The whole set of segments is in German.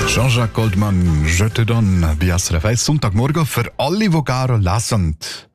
Jean-Jacques Goldman, «Je te donne» bei SRF 1, Sonntagmorgen für alle, die gerne lesen.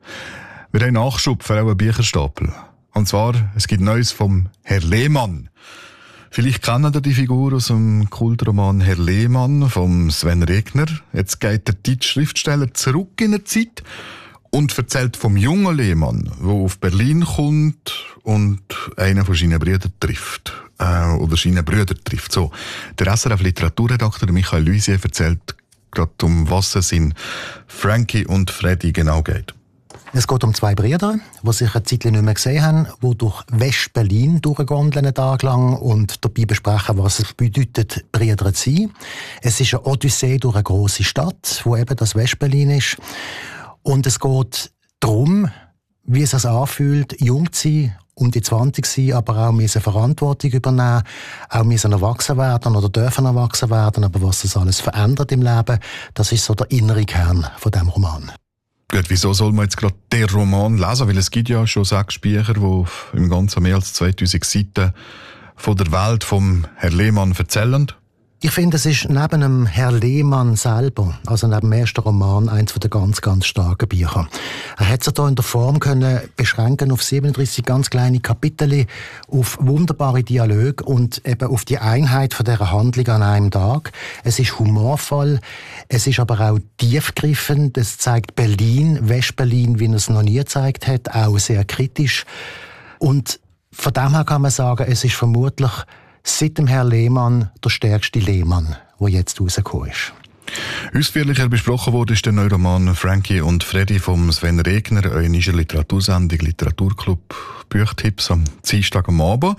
Wir haben Nachschub für einen Bücherstapel. Und zwar, es gibt Neues vom Herr Lehmann. Vielleicht kennen ihr die Figur aus dem Kultroman Herr Lehmann vom Sven Regner. Jetzt geht der Deutsch-Schriftsteller zurück in die Zeit und erzählt vom jungen Lehmann, der auf Berlin kommt und einen von seinen Brüdern trifft. Oder seine Brüder trifft. So. Der SRF-Literaturredakteur Michael Luisier erzählt gerade, um was es in Frankie und Freddy genau geht. Es geht um zwei Brüder, die sich eine Zeit nicht mehr gesehen haben, die durch West-Berlin durchgondeln einen Tag lang und dabei besprechen, was es bedeutet, Brüder zu sein. Es ist eine Odyssee durch eine grosse Stadt, wo eben das West-Berlin ist. Und es geht darum, wie es sich anfühlt, jung zu sein, um die 20 sein, aber auch müssen Verantwortung übernehmen, auch müssen erwachsen werden oder dürfen erwachsen werden, aber was das alles verändert im Leben, das ist so der innere Kern von diesem Roman. Gut, wieso soll man jetzt gerade den Roman lesen? Weil es gibt ja schon 6 Bücher, die im Ganzen mehr als 2000 Seiten von der Welt vom Herr Lehmann erzählen. Ich finde, es ist neben dem Herr Lehmann selber, also neben dem ersten Roman, eins der ganz, ganz starken Bücher. Er hat sich da in der Form können beschränken auf 37 ganz kleine Kapitel, auf wunderbare Dialoge und eben auf die Einheit von dieser Handlung an einem Tag. Es ist humorvoll, es ist aber auch tiefgreifend. Es zeigt Berlin, West-Berlin, wie er es noch nie gezeigt hat, auch sehr kritisch. Und von dem her kann man sagen, es ist vermutlich seit dem Herr Lehmann der stärkste Lehmann, der jetzt rausgekommen ist. Ausführlicher besprochen wurde ist der neue Roman Frankie und Freddy vom Sven Regner, eine Literatursendung Literaturclub Büchtipps am Dienstag am Abend,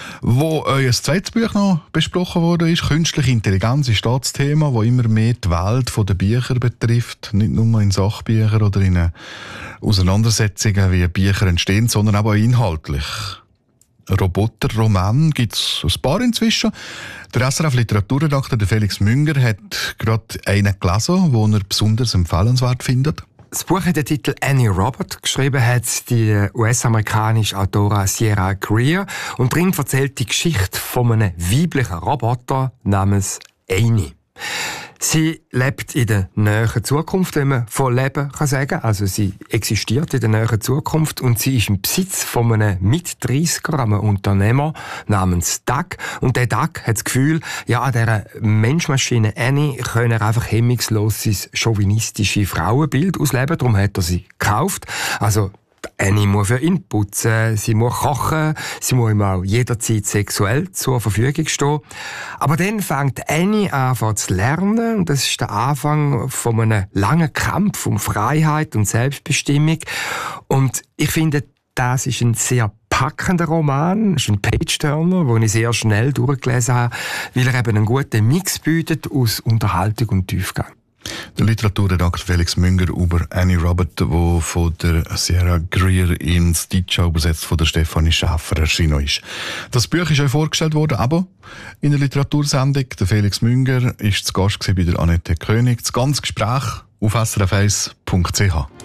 wo euer zweites Buch noch besprochen wurde ist. Künstliche Intelligenz ist das Thema, das immer mehr die Welt der Bücher betrifft, nicht nur in Sachbüchern oder in Auseinandersetzungen, wie Bücher entstehen, sondern auch inhaltlich. Roboterroman gibt es ein paar inzwischen. Der SRF-Literaturredakteur Felix Münger hat gerade einen gelesen, den er besonders empfehlenswert findet. Das Buch hat den Titel Annie Robert. Geschrieben hat die US-amerikanische Autorin Sierra Greer. Und drin erzählt die Geschichte von einem weiblichen Roboter namens Annie. Sie lebt in der näheren Zukunft, wenn man von Leben sagen kann. Also sie existiert in der näheren Zukunft und sie ist im Besitz von einem Mit-30er, einem Unternehmer namens Doug. Und der Doug hat das Gefühl, ja, an dieser Menschmaschine Annie können er einfach hemmungslos sein chauvinistische Frauenbild ausleben. Darum hat er sie gekauft. Also Annie muss für ihn putzen, sie muss kochen, sie muss ihm auch jederzeit sexuell zur Verfügung stehen. Aber dann fängt Annie an zu lernen und das ist der Anfang von einem langen Kampf um Freiheit und Selbstbestimmung. Und ich finde, das ist ein sehr packender Roman, ist ein Page-Turner, den ich sehr schnell durchgelesen habe, weil er eben einen guten Mix bietet aus Unterhaltung und Tiefgang. Der Literaturredakteur Felix Münger über Annie Robert, die von der Sierra Greer ins Deutsche übersetzt von der Stefanie Schäfer erschienen ist. Das Buch ist euch vorgestellt worden, aber in der Literatursendung. Der Felix Münger war zu Gast bei der Annette König. Das ganze Gespräch auf srf1.ch.